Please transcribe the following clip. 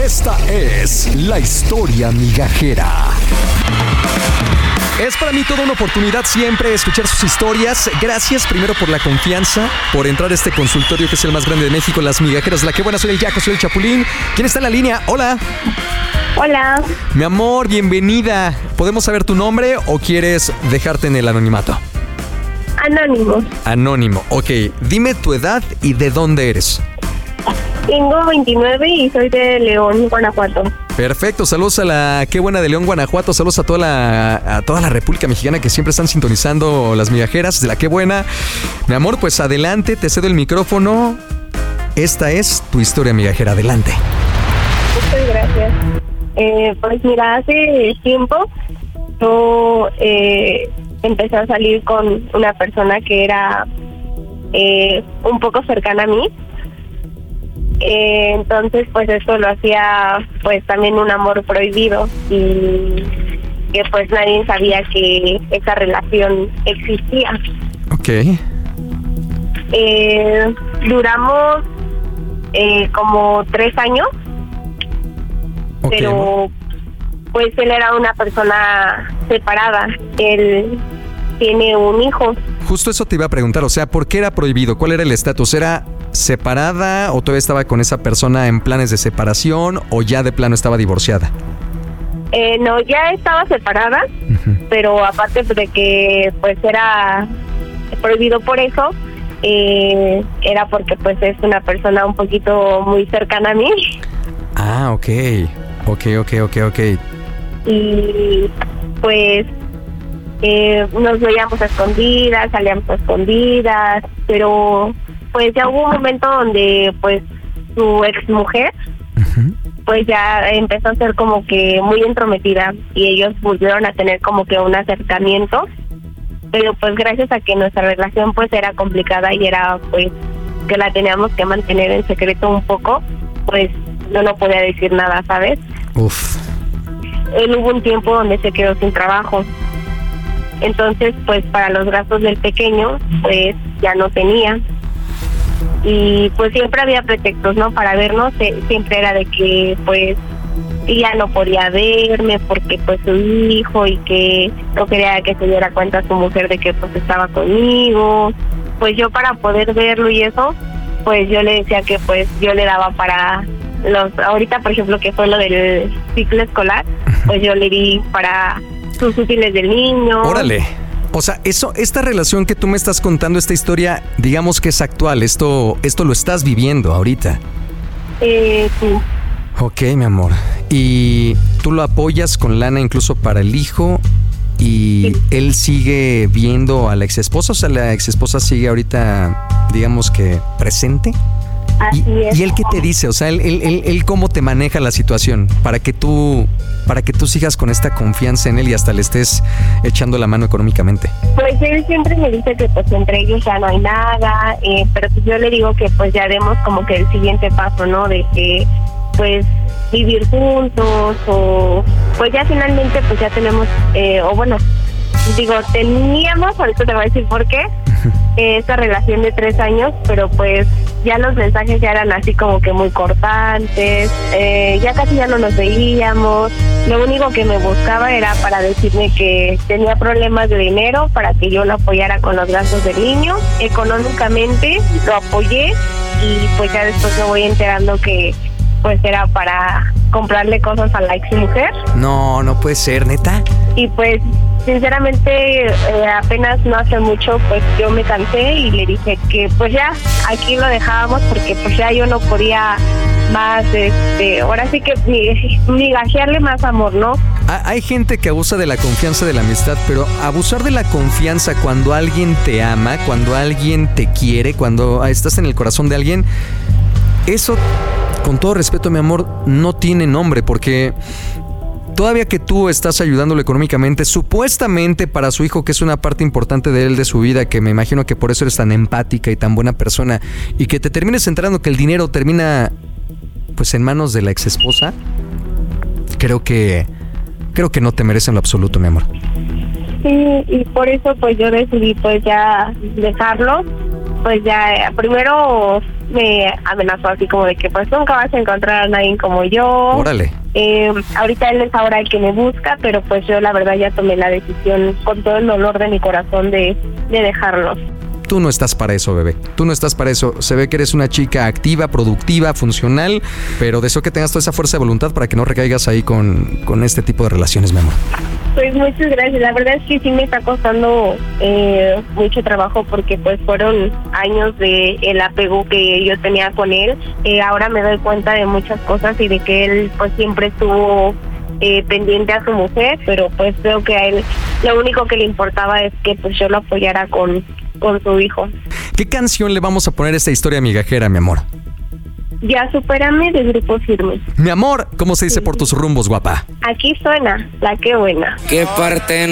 Esta es la historia migajera. Es para mí toda una oportunidad siempre escuchar sus historias. Gracias primero por la confianza, por entrar a este consultorio que es el más grande de México, Las Migajeras. La que buena, soy el Yaco, soy el Chapulín. ¿Quién está en la línea? Hola. Hola. Mi amor, bienvenida. ¿Podemos saber tu nombre o quieres dejarte en el anonimato? Anónimo. Anónimo, ok. Dime tu edad y de dónde eres. Tengo 29 y soy de León, Guanajuato. Perfecto, saludos a la Qué Buena de León, Guanajuato. Saludos a toda la República Mexicana que siempre están sintonizando Las Migajeras de la Qué Buena. Mi amor, pues adelante, te cedo el micrófono. Esta es tu historia migajera, adelante. Muchas gracias. Pues mira, hace tiempo yo empecé a salir con una persona que era un poco cercana a mí. Entonces pues eso lo hacía pues también un amor prohibido y que pues nadie sabía que esa relación existía. Ok. Duramos como 3 años, Okay. Pero pues él era una persona separada, él tiene un hijo. Justo eso te iba a preguntar, o sea, ¿por qué era prohibido? ¿Cuál era el estatus? ¿Era separada o todavía estaba con esa persona en planes de separación o ya de plano estaba divorciada? No, ya estaba separada, pero aparte de que pues era prohibido por eso, era porque pues es una persona un poquito muy cercana a mí. Ah, ok. Y pues nos veíamos a escondidas, salíamos a escondidas, pero pues ya hubo un momento donde pues su ex mujer pues ya empezó a ser como que muy entrometida y ellos volvieron a tener como que un acercamiento, pero pues gracias a que nuestra relación pues era complicada y era pues que la teníamos que mantener en secreto un poco, pues yo no podía decir nada, ¿sabes? Uf. Él hubo un tiempo donde se quedó sin trabajo. Entonces, pues para los gastos del pequeño, pues ya no tenía. Y pues siempre había pretextos, ¿no? Para vernos, siempre era de que pues ella no podía verme porque pues su hijo y que no quería que se diera cuenta su mujer de que pues estaba conmigo. Pues yo para poder verlo y eso, pues yo le decía que pues yo le daba para ahorita por ejemplo que fue lo del ciclo escolar, pues yo le di para sus útiles del niño. Órale. O sea, esta relación que tú me estás contando, esta historia, digamos que es actual, esto lo estás viviendo ahorita. Sí. Ok, mi amor. ¿Y tú lo apoyas con lana incluso para el hijo? ¿Y Sí. él sigue viendo a la exesposa? O sea, la exesposa sigue ahorita, digamos que presente. Así es. ¿Y él qué te dice? O sea, él cómo te maneja la situación para que tú sigas con esta confianza en él y hasta le estés echando la mano económicamente. Pues él siempre me dice que pues entre ellos ya no hay nada, pero pues yo le digo que pues ya demos como que el siguiente paso, ¿no? De que pues vivir juntos o pues ya finalmente pues ya tenemos, o bueno, digo, teníamos, ahorita te voy a decir por qué, esta relación de 3 años, pero pues ya los mensajes ya eran así como que muy cortantes, ya casi ya no nos veíamos, lo único que me buscaba era para decirme que tenía problemas de dinero para que yo lo apoyara con los gastos del niño, económicamente lo apoyé y pues ya después me voy enterando que pues era para comprarle cosas a la ex mujer. No puede ser, ¿neta? Y pues sinceramente apenas no hace mucho pues yo me cansé y le dije que pues ya aquí lo dejábamos porque pues ya yo no podía más, ahora sí que ni gajearle más amor, ¿no? Hay gente que abusa de la confianza de la amistad, pero abusar de la confianza cuando alguien te ama, cuando alguien te quiere, cuando estás en el corazón de alguien, eso, con todo respeto, mi amor, no tiene nombre, porque todavía que tú estás ayudándolo económicamente, supuestamente para su hijo, que es una parte importante de él, de su vida, que me imagino que por eso eres tan empática y tan buena persona, y que te termines enterando que el dinero termina pues en manos de la exesposa, creo que no te merecen lo absoluto, mi amor. Sí, y por eso pues yo decidí pues ya dejarlo pues ya primero me amenazó así como de que pues nunca vas a encontrar a nadie como yo. Órale. Ahorita él es ahora el que me busca, pero pues yo la verdad ya tomé la decisión con todo el dolor de mi corazón de dejarlos. Tú no estás para eso, bebé. Tú no estás para eso. Se ve que eres una chica activa, productiva, funcional, pero deseo que tengas toda esa fuerza de voluntad para que no recaigas ahí con este tipo de relaciones, mi amor. Pues muchas gracias. La verdad es que sí me está costando mucho trabajo porque pues fueron años de el apego que yo tenía con él. Ahora me doy cuenta de muchas cosas y de que él pues siempre estuvo pendiente a su mujer, pero pues creo que a él lo único que le importaba es que pues yo lo apoyara con su hijo. ¿Qué canción le vamos a poner a esta historia migajera, mi amor? Ya supérame, de Grupo Firme. Mi amor, ¿cómo se dice por tus rumbos, guapa? Aquí suena La Qué Buena. ¿Qué parte